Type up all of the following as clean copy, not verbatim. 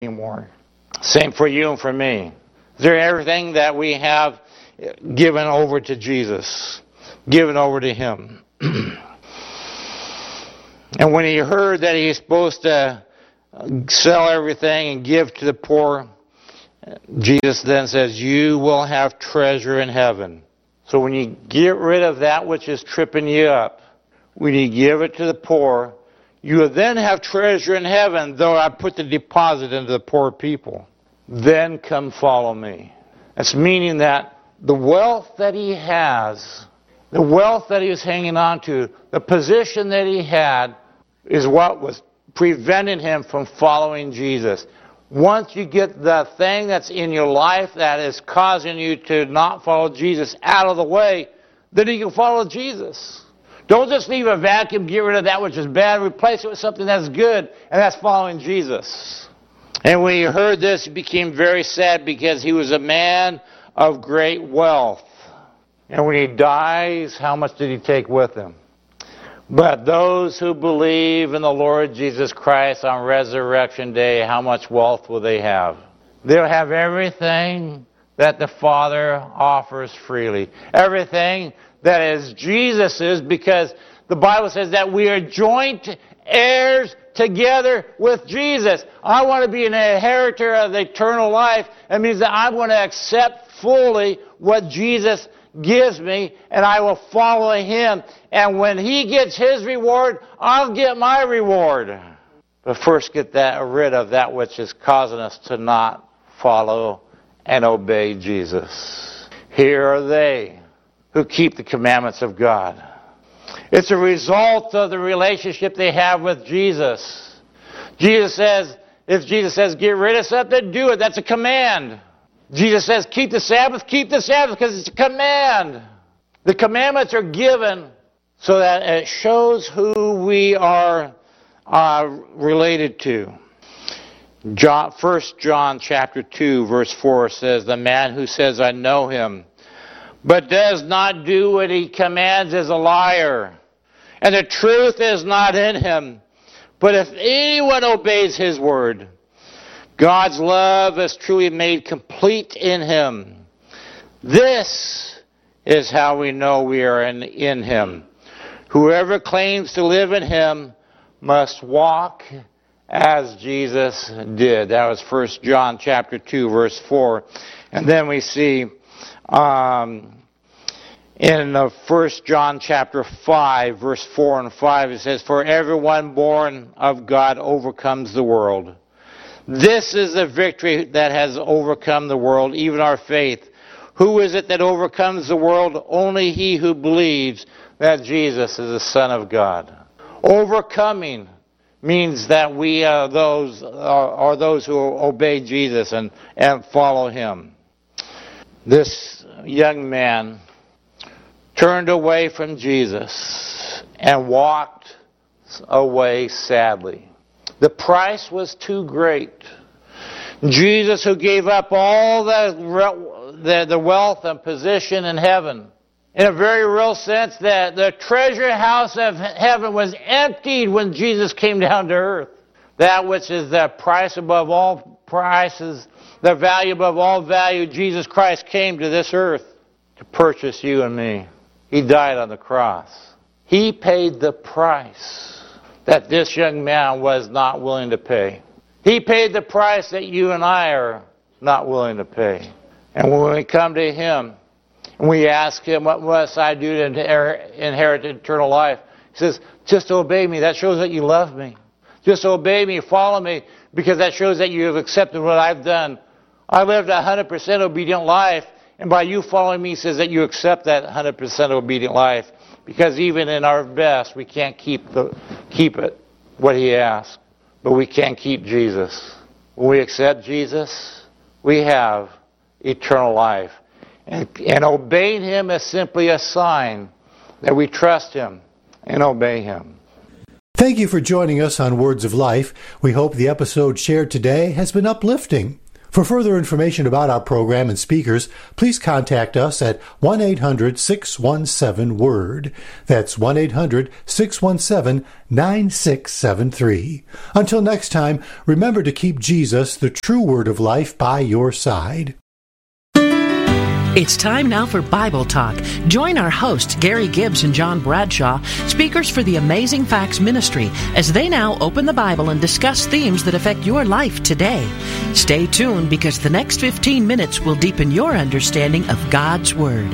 anymore. Same for you and for me. Is there everything that we have given over to Jesus? Given over to Him. And when He heard that He's supposed to sell everything and give to the poor, Jesus then says, you will have treasure in heaven. So when you get rid of that which is tripping you up, when you give it to the poor, you will then have treasure in heaven, though I put the deposit into the poor people. Then come follow me. That's meaning that the wealth that he has, the wealth that he was hanging on to, the position that he had, is what was preventing him from following Jesus. Once you get the thing that's in your life that is causing you to not follow Jesus out of the way, then you can follow Jesus. Don't just leave a vacuum, get rid of that which is bad, replace it with something that's good, and that's following Jesus. And when he heard this, he became very sad because he was a man of great wealth. And when he dies, how much did he take with him? But those who believe in the Lord Jesus Christ on Resurrection Day, how much wealth will they have? They'll have everything that the Father offers freely. Everything that is Jesus's, because the Bible says that we are joint heirs together with Jesus. I want to be an inheritor of the eternal life. It means that I want to accept fully what Jesus gives me, and I will follow Him. And when He gets His reward, I'll get my reward. But first get rid of that which is causing us to not follow and obey Jesus. Here are they who keep the commandments of God. It's a result of the relationship they have with Jesus. If Jesus says, get rid of something, do it. That's a command. Jesus says, keep the Sabbath because it's a command. The commandments are given so that it shows who we are related to. 1 John chapter 2, verse 4 says, the man who says, I know him, but does not do what he commands is a liar, and the truth is not in him. But if anyone obeys his word, God's love is truly made complete in him. This is how we know we are in him. Whoever claims to live in him must walk as Jesus did. That was 1 John chapter 2, verse 4. And then we see in 1 John chapter 5, verse 4 and 5, it says, for everyone born of God overcomes the world. This is the victory that has overcome the world, even our faith. Who is it that overcomes the world? Only he who believes that Jesus is the Son of God. Overcoming means that we are those who obey Jesus and follow Him. This young man turned away from Jesus and walked away sadly. The price was too great. Jesus, who gave up all the wealth and position in heaven, in a very real sense, that the treasure house of heaven was emptied when Jesus came down to earth. That which is the price above all prices, the value above all value, Jesus Christ came to this earth to purchase you and me. He died on the cross. He paid the price that this young man was not willing to pay. He paid the price that you and I are not willing to pay. And when we come to Him and we ask Him, what must I do to inherit eternal life? He says, just obey me. That shows that you love me. Just obey me, follow me, because that shows that you have accepted what I've done. I lived a 100% obedient life, and by you following me, He says that you accept that 100% obedient life. Because even in our best, we can't keep it, what He asks. But we can keep Jesus. When we accept Jesus, we have eternal life. And obeying Him is simply a sign that we trust Him and obey Him. Thank you for joining us on Words of Life. We hope the episode shared today has been uplifting. For further information about our program and speakers, please contact us at 1-800-617-WORD. That's 1-800-617-9673. Until next time, remember to keep Jesus, the true Word of life, by your side. It's time now for Bible Talk. Join our hosts, Gary Gibbs and John Bradshaw, speakers for the Amazing Facts Ministry, as they now open the Bible and discuss themes that affect your life today. Stay tuned, because the next 15 minutes will deepen your understanding of God's Word.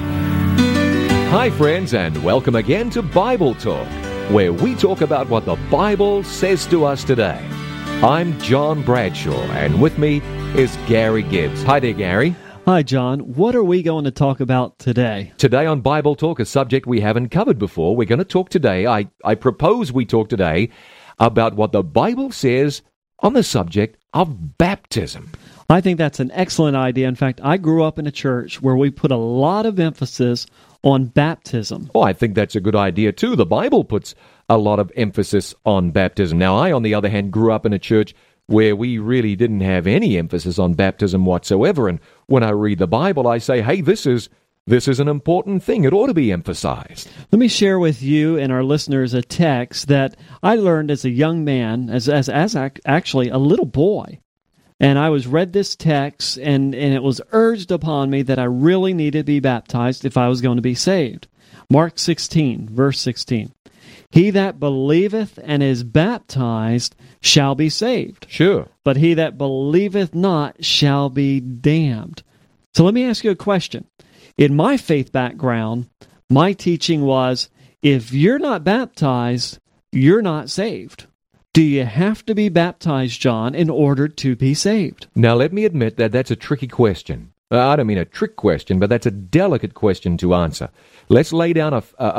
Hi, friends, and welcome again to Bible Talk, where we talk about what the Bible says to us today. I'm John Bradshaw, and with me is Gary Gibbs. Hi there, Gary. Hi, John. What are we going to talk about today? Today on Bible Talk, a subject we haven't covered before. We're going to talk today, I propose we talk today about what the Bible says on the subject of baptism. I think that's an excellent idea. In fact, I grew up in a church where we put a lot of emphasis on baptism. Oh, I think that's a good idea, too. The Bible puts a lot of emphasis on baptism. Now, I, on the other hand, grew up in a church where we really didn't have any emphasis on baptism whatsoever. And when I read the Bible, I say, hey, this is an important thing. It ought to be emphasized. Let me share with you and our listeners a text that I learned as a young man, as actually a little boy. And I was read this text, and it was urged upon me that I really needed to be baptized if I was going to be saved. Mark 16, verse 16. He that believeth and is baptized shall be saved. Sure. But he that believeth not shall be damned. So let me ask you a question. In my faith background, my teaching was, if you're not baptized, you're not saved. Do you have to be baptized, John, in order to be saved? Now, let me admit that that's a tricky question. I don't mean a trick question, but that's a delicate question to answer. Let's lay down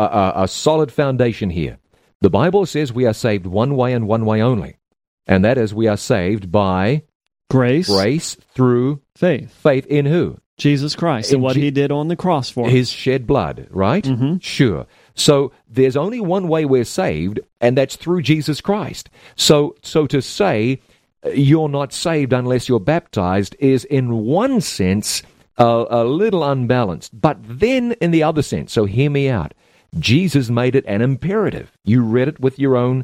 a solid foundation here. The Bible says we are saved one way and one way only, and that is we are saved by grace through faith. Faith in who? Jesus Christ, and what He did on the cross for us. His shed blood, right? Mm-hmm. Sure. So there's only one way we're saved, and that's through Jesus Christ. So to say you're not saved unless you're baptized is, in one sense, a little unbalanced. But then in the other sense, so hear me out, Jesus made it an imperative. You read it with your own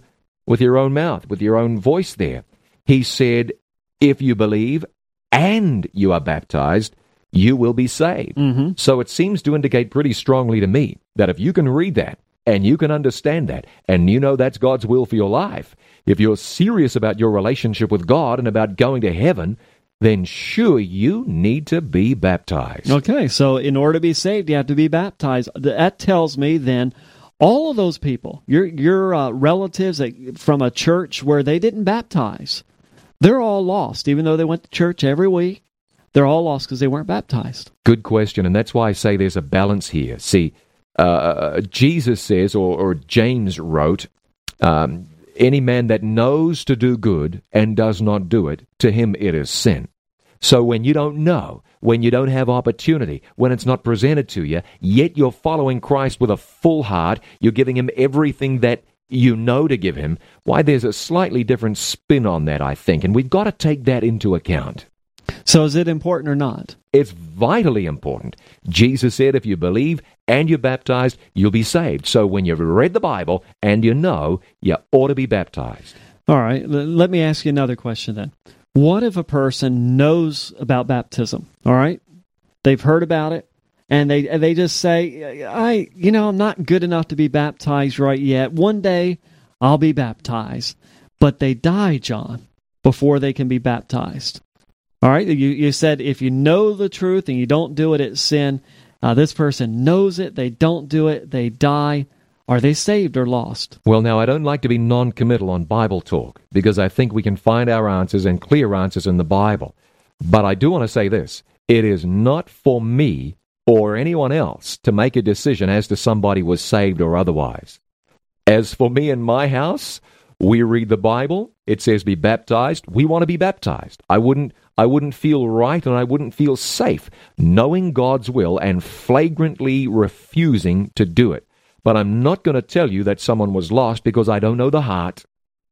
mouth, with your own voice there. He said, if you believe and you are baptized, you will be saved. Mm-hmm. So it seems to indicate pretty strongly to me that if you can read that, and you can understand that, and you know that's God's will for your life, if you're serious about your relationship with God and about going to heaven, then sure, you need to be baptized. Okay, so in order to be saved, you have to be baptized. That tells me then all of those people, your relatives from a church where they didn't baptize, they're all lost. Even though they went to church every week, they're all lost because they weren't baptized. Good question, and that's why I say there's a balance here. See, Jesus says, or James wrote, any man that knows to do good and does not do it, to him it is sin. So when you don't know, when you don't have opportunity, when it's not presented to you, yet you're following Christ with a full heart, you're giving Him everything that you know to give Him, why, there's a slightly different spin on that, I think, and we've got to take that into account. So is it important or not? It's vitally important. Jesus said if you believe and you're baptized, you'll be saved. So when you've read the Bible and you know, you ought to be baptized. All right, let me ask you another question then. What if a person knows about baptism, all right? They've heard about it, and they just say, I'm not good enough to be baptized right yet. One day I'll be baptized. But they die, John, before they can be baptized. All right, you said if you know the truth and you don't do it, it's sin. This person knows it, they don't do it, they die. Are they saved or lost? Well, now, I don't like to be non-committal on Bible talk, because I think we can find our answers and clear answers in the Bible. But I do want to say this. It is not for me or anyone else to make a decision as to somebody was saved or otherwise. As for me and my house, we read the Bible. It says be baptized. We want to be baptized. I wouldn't feel right and I wouldn't feel safe knowing God's will and flagrantly refusing to do it. But I'm not going to tell you that someone was lost because I don't know the heart.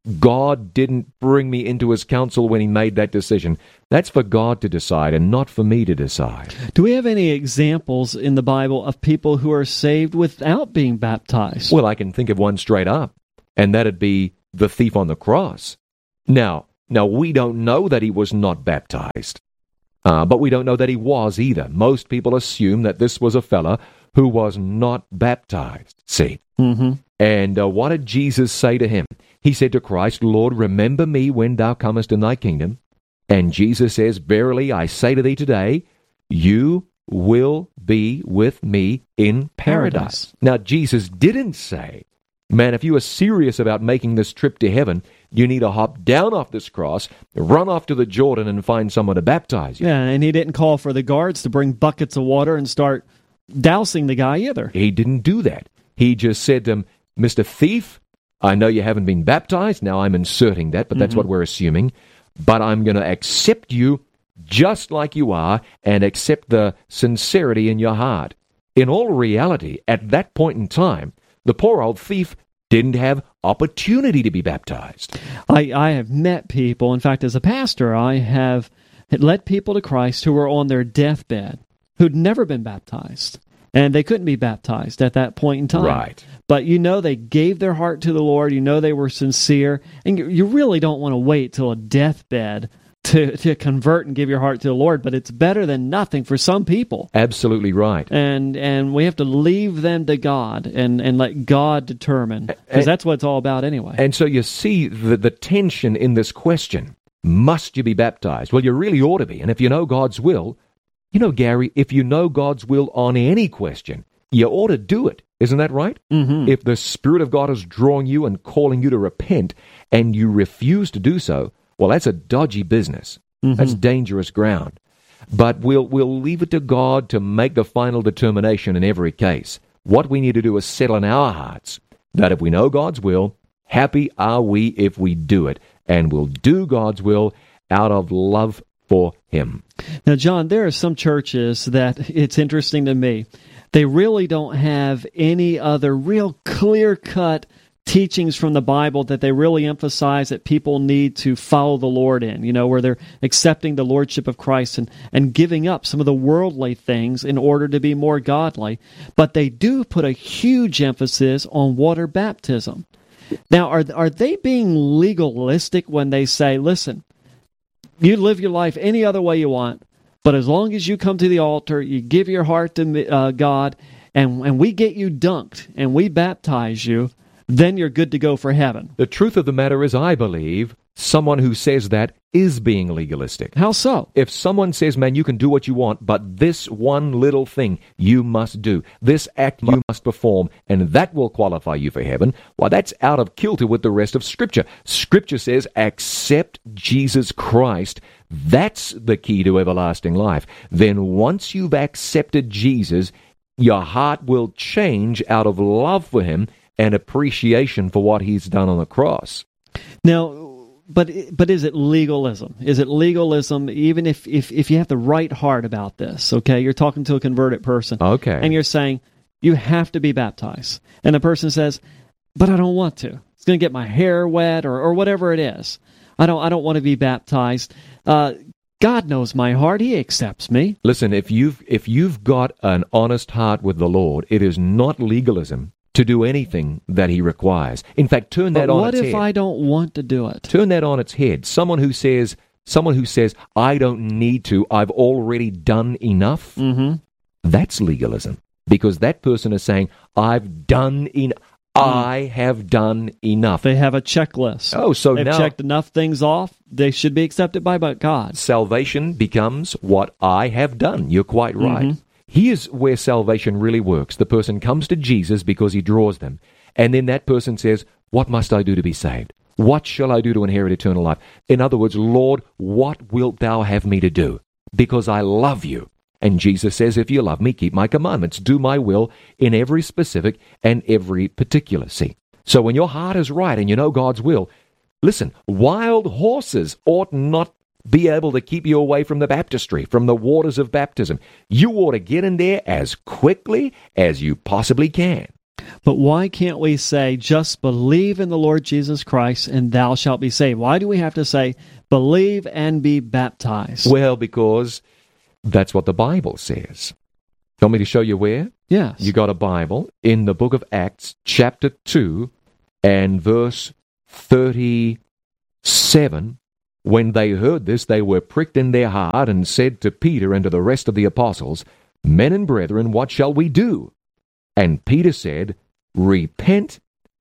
God didn't bring me into his counsel when he made that decision. That's for God to decide and not for me to decide. Do we have any examples in the Bible of people who are saved without being baptized? Well, I can think of one straight up, and that'd be the thief on the cross. Now, we don't know that he was not baptized, but we don't know that he was either. Most people assume that this was a fella who was not baptized, see. Mm-hmm. And what did Jesus say to him? He said to Christ, Lord, remember me when thou comest in thy kingdom. And Jesus says, verily I say to thee today, you will be with me in paradise. Now, Jesus didn't say, man, if you are serious about making this trip to heaven, you need to hop down off this cross, run off to the Jordan, and find someone to baptize you. Yeah, and he didn't call for the guards to bring buckets of water and start dousing the guy either. He didn't do that. He just said to him, Mr. Thief, I know you haven't been baptized. Now I'm inserting that, but that's what we're assuming. But I'm going to accept you just like you are and accept the sincerity in your heart. In all reality, at that point in time, the poor old thief didn't have opportunity to be baptized. I have met people, in fact, as a pastor, I have led people to Christ who were on their deathbed, who'd never been baptized. And they couldn't be baptized at that point in time. Right. But they gave their heart to the Lord. They were sincere. And you really don't want to wait till a deathbed to convert and give your heart to the Lord. But it's better than nothing for some people. Absolutely right. And we have to leave them to God and let God determine. Because that's what it's all about anyway. And so you see the tension in this question. Must you be baptized? Well, you really ought to be. And if you know God's will, Gary, if you know God's will on any question, you ought to do it. Isn't that right? Mm-hmm. If the Spirit of God is drawing you and calling you to repent and you refuse to do so, well, that's a dodgy business. Mm-hmm. That's dangerous ground. But we'll leave it to God to make the final determination in every case. What we need to do is settle in our hearts that if we know God's will, happy are we if we do it. And we'll do God's will out of love for Him. Now, John, there are some churches that it's interesting to me. They really don't have any other real clear-cut teachings from the Bible that they really emphasize that people need to follow the Lord in, where they're accepting the Lordship of Christ and giving up some of the worldly things in order to be more godly. But they do put a huge emphasis on water baptism. Now, are they being legalistic when they say, listen, you live your life any other way you want, but as long as you come to the altar, you give your heart to God, and we get you dunked, and we baptize you, then you're good to go for heaven? The truth of the matter is, I believe someone who says that is being legalistic. How so? If someone says, man, you can do what you want, but this one little thing you must do, this act you must perform, and that will qualify you for heaven, well, that's out of kilter with the rest of Scripture. Scripture says, accept Jesus Christ. That's the key to everlasting life. Then once you've accepted Jesus, your heart will change out of love for Him and appreciation for what He's done on the cross. Now, but is it legalism? Is it legalism even if you have the right heart about this, okay? You're talking to a converted person. Okay. And you're saying, you have to be baptized. And the person says, but I don't want to. It's going to get my hair wet or whatever it is. I don't want to be baptized. God knows my heart. He accepts me. Listen, if you've got an honest heart with the Lord, it is not legalism to do anything that He requires. In fact, turn that on its head. What if I don't want to do it? Turn that on its head. Someone who says, I don't need to, I've already done enough, that's legalism. Because that person is saying, I've done enough. I have done enough. They have a checklist. Oh, so they've now checked enough things off. They should be accepted by God. Salvation becomes what I have done. You're quite right. Here's where salvation really works. The person comes to Jesus because He draws them. And then that person says, what must I do to be saved? What shall I do to inherit eternal life? In other words, Lord, what wilt thou have me to do? Because I love you. And Jesus says, if you love me, keep my commandments. Do my will in every specific and every particular. See? So when your heart is right and you know God's will, listen, wild horses ought not be able to keep you away from the baptistry, from the waters of baptism. You ought to get in there as quickly as you possibly can. But why can't we say, just believe in the Lord Jesus Christ and thou shalt be saved? Why do we have to say, believe and be baptized? Well, because that's what the Bible says. You want me to show you where? Yes. You got a Bible in the book of Acts, chapter 2, and verse 37. When they heard this, they were pricked in their heart and said to Peter and to the rest of the apostles, Men and brethren, what shall we do? And Peter said, Repent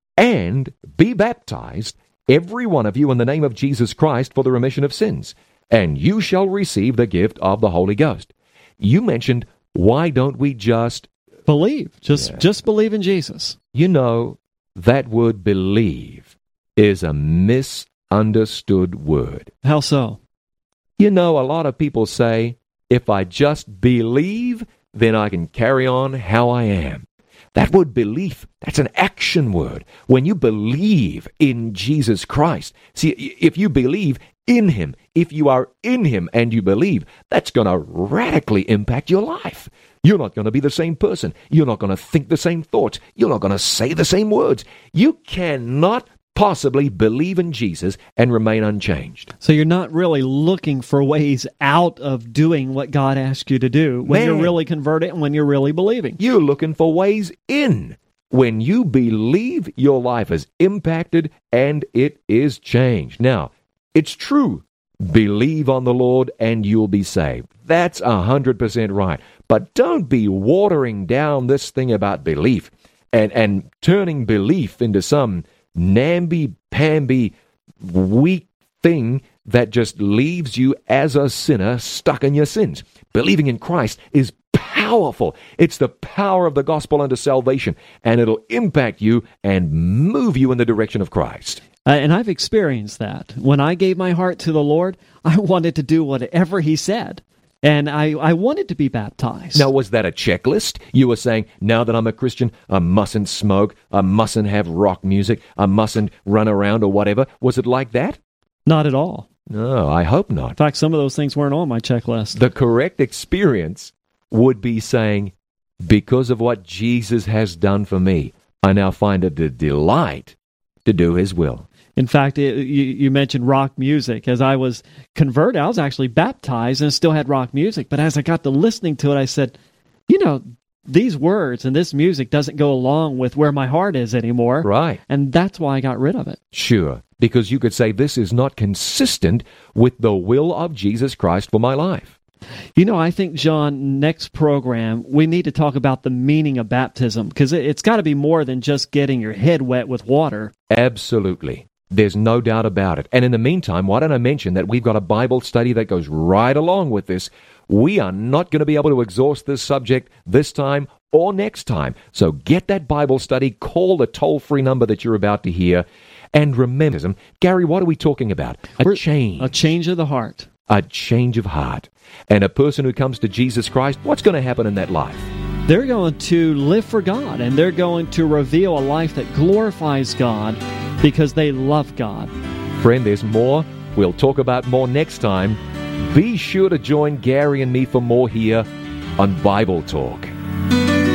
and be baptized, every one of you, in the name of Jesus Christ for the remission of sins, and you shall receive the gift of the Holy Ghost. You mentioned, why don't we just believe? Just believe in Jesus. You know, that word believe is a misunderstood word. How so? You know, a lot of people say, if I just believe, then I can carry on how I am. That word belief, that's an action word. When you believe in Jesus Christ, see, if you believe in Him, if you are in Him and you believe, that's going to radically impact your life. You're not going to be the same person. You're not going to think the same thoughts. You're not going to say the same words. You cannot possibly believe in Jesus and remain unchanged. So you're not really looking for ways out of doing what God asked you to do when you're really converted and when you're really believing. You're looking for ways in. When you believe, your life is impacted and it is changed. Now, it's true. Believe on the Lord and you'll be saved. That's 100% right. But don't be watering down this thing about belief and turning belief into some namby-pamby, weak thing that just leaves you as a sinner stuck in your sins. Believing in Christ is powerful. It's the power of the gospel unto salvation, and it'll impact you and move you in the direction of Christ. And I've experienced that. When I gave my heart to the Lord, I wanted to do whatever He said. And I wanted to be baptized. Now, was that a checklist? You were saying, now that I'm a Christian, I mustn't smoke, I mustn't have rock music, I mustn't run around or whatever. Was it like that? Not at all. No, I hope not. In fact, some of those things weren't on my checklist. The correct experience would be saying, because of what Jesus has done for me, I now find it a delight to do His will. In fact, you mentioned rock music. As I was converted, I was actually baptized and still had rock music. But as I got to listening to it, I said, these words and this music doesn't go along with where my heart is anymore. Right. And that's why I got rid of it. Sure. Because you could say this is not consistent with the will of Jesus Christ for my life. I think, John, next program, we need to talk about the meaning of baptism, because it's got to be more than just getting your head wet with water. Absolutely. There's no doubt about it. And in the meantime, why don't I mention that we've got a Bible study that goes right along with this. We are not going to be able to exhaust this subject this time or next time. So get that Bible study, call the toll-free number that you're about to hear, and remember, Gary, what are we talking about? A change. A change of the heart. A change of heart. And a person who comes to Jesus Christ, what's going to happen in that life? They're going to live for God, and they're going to reveal a life that glorifies God because they love God. Friend, there's more. We'll talk about more next time. Be sure to join Gary and me for more here on Bible Talk.